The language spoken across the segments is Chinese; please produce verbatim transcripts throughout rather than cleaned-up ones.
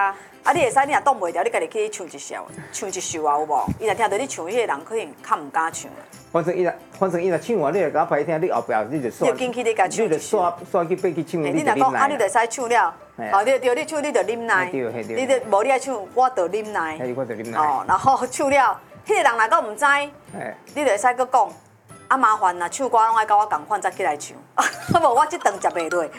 啊，啊，你会使，你若挡袂掉，你家己去唱一首，唱一首啊，有无？伊若听到你唱，迄个人可能较唔敢唱。 反正伊若，反正伊若唱完，你来甲我排听，你后壁你就就进去你甲唱一首。 你就刷刷去爬去唱， 你若讲啊，你就使唱了，哦，对对，你唱你就啉奶，你就无你爱唱，我就啉奶。 我就啉奶。 哦，然后唱了，迄个人若讲唔知，你就会使佫讲。啊麻烦啦，唱歌拢爱甲我共款再起来唱，啊无我即顿食袂落。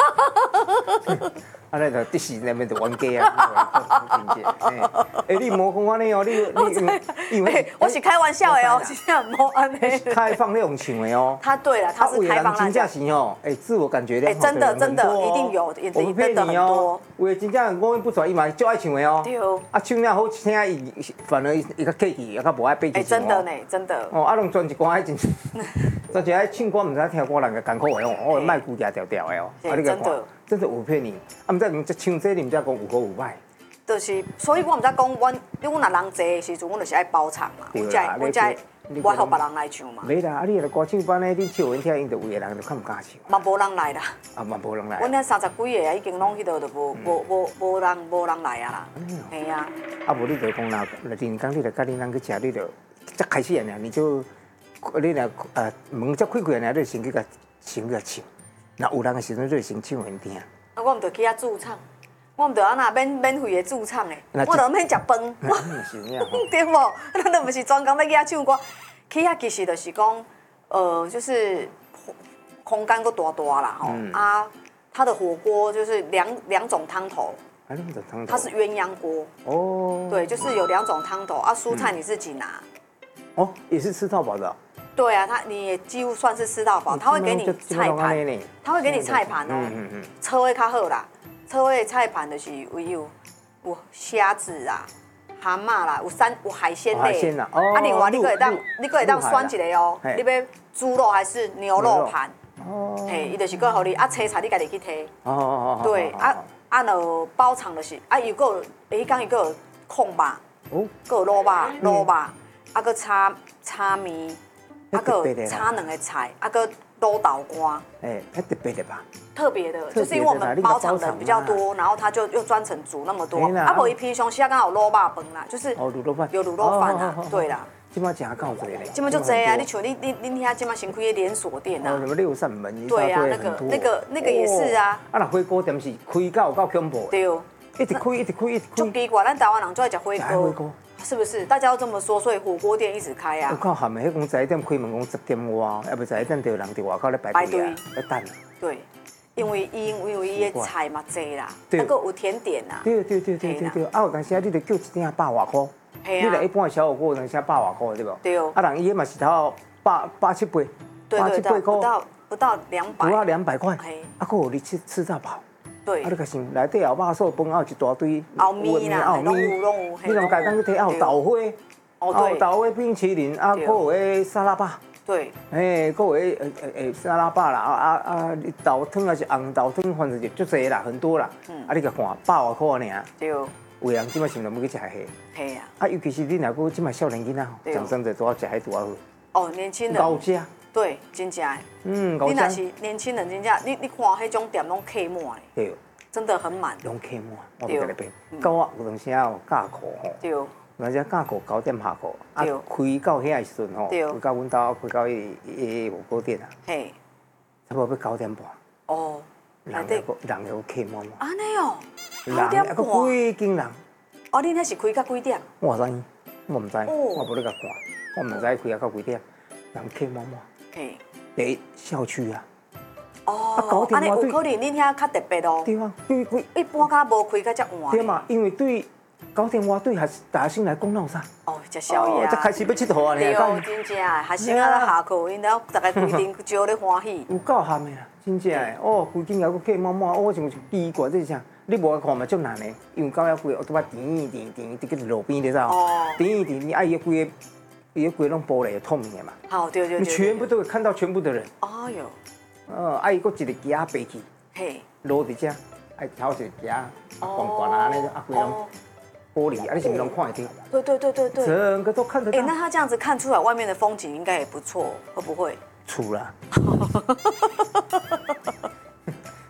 啊，那就第时那边就冤家啊！哎，你莫讲安尼哦，你你因为我是开玩笑的哦，真正莫安尼。 开放那种唱的哦。 他对了，他是开放真正是哦，哎，自我感觉良好的人很多。哎，真的真的一定有， 我不骗你哦。有的真正五音不全，伊嘛就爱唱的哦。 对。 啊，唱了好听，伊反而伊较客气，也较无爱背起唱。 哎，真的呢，真的。 哦，啊，拢专一歌爱真，专一爱唱歌，唔知听歌人个艰苦的哦，哦，卖骨嗲调调的哦。 啊，你真的。 真的有骗你，啊！唔知唔只唱这，你唔知讲有好有歹。 就是，所以我唔知讲，阮，你阮若人侪的时阵，阮就是爱包场嘛，阮才阮才我互别人来唱嘛。 没啦，啊！你来歌唱班咧，你唱完听，因着有的人就较唔敢唱。 嘛无人来啦。 啊，嘛无人来。 阮遐三十几个啊，已经拢迄度就无无无无人无人来啊啦。嘿啊。 啊，无你就讲啦，人讲你来甲你人去食，你就才开始啊，你就你若呃门才开开啊，你就先去甲先去甲唱。那有人的时阵，你就先唱完听。 啊，我唔着去遐驻唱，我唔着安那免免费的驻唱的，我着免食饭。对无？咱都唔是专工要去遐唱歌，去遐其实就是讲，呃，就是空间够大大啦，吼啊，它的火锅就是两两种汤头。 啊，两种汤头。 它是鸳鸯锅。哦。对，就是有两种汤头啊，蔬菜你自己拿。 哦，也是吃到饱的。对啊，他你也几乎算是吃到饱，他会给你菜盘，他会给你菜盘哦。嗯嗯。车位较好啦，车位菜盘就是有有有虾子啊、蛤蟆啦，有山有海鲜类。海鲜啦，哦。啊，另外你可以当你可以当选一个哦，你要猪肉还是牛肉盘？哦。嘿，伊就是个互你啊，青菜你家己去摕。哦哦哦。对啊啊，就包场就是啊，又个诶，讲伊个有控肉，哦，个有卤肉卤肉，啊个炒炒面。啊，个炒两个菜，啊个卤豆干，哎，那特别的吧？特别的，就是因为我们包场人比较多，然后他就又专程煮那么多。啊，无伊平常时啊，刚好卤肉饭啦，就是哦卤肉饭，有卤肉饭啊，对啦。今麦真够多嘞，今麦就多啊！你像你你你遐今麦新开的连锁店啊，什么六扇门，对啊，那个那个那个也是啊。啊，那火锅店是开到有够恐怖。对，一直开一直开一直开。就奇怪，咱台湾人最爱食火锅。是不是？大家要这么说，所以火锅店一直开啊。我靠，含的迄讲十一点开门，讲十点外，要不十一点就有人伫外口咧排队啊，咧等。对，因为因因为伊的菜嘛多啦，那个有甜点啦。对对对对对对，啊有当时啊，你得叫一鼎百外块，你来一般小火锅有当时百外块对不？对哦。啊，人伊嘛是头八八七八，八七八块，不到不到两百，不到两百块，啊，够你吃吃到饱。对，啊，你个想内底后肉素饭，还有一大堆熬面啦，熬面，你拢家当去睇熬豆花，熬豆花冰淇淋，啊，还有迄沙拉吧，对，嘿，还有迄诶诶沙拉吧啦，啊啊啊，豆汤还是红豆汤，反正就足济啦，很多啦，啊，你个看百外块尔，对，有的人即摆想着要去食迄，系啊，啊，尤其是你若个即摆少年囡仔，讲真侪都要食迄拄啊好，哦，年轻人高价。对，真正的。嗯，你若是年轻人，真正你你看迄种店拢客满的，对，真的很满。拢客满，我唔得变。到我有当时啊有假课吼，对，有当时假课九点下课，啊开到遐的时阵吼，开到阮兜开到迄迄火锅店啊，嘿，差不多要九点半。哦，人个人个客满满。安尼哦，九点半。个几间人？哦，你那是开到几点？我知，我唔知，我无咧甲看，我唔知开啊到几点，人客满满。嘿，第校区啊。哦，安尼有可能恁遐较特别哦。对啊，对对。一般较无开较遮晚。对嘛，因为对九点外对学大学生来讲，闹啥？哦，食宵夜啊。才开始要佚佗啊，对哦，真正诶，学生啊下课，因了大概规定招咧欢喜。有够咸诶啦，真正诶。哦，规间也阁客满满，我想奇怪这是啥？你无看嘛，足难诶，因为到遐规，我都把甜甜甜，伫个路边咧啥？哦。甜甜甜，啊伊规个。也规拢玻璃透明的嘛，好对对对，你全部都会看到全部的人。哦哟，呃，啊伊个一个夹飞去，嘿，落伫遮，哎挑一个夹，啊罐罐啊那个啊规拢玻璃，啊你是不是拢看得到？对对对对对，整个都看得到。哎，那他这样子看出来外面的风景应该也不错，会不会？出啦。啊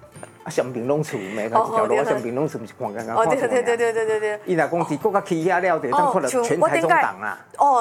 上平拢厝，每个一条路上平拢厝，毋是看刚刚看出来。 哦，对对对对对对对。 伊若讲伫国家起遐了，就当看到全台中港啊。 哦。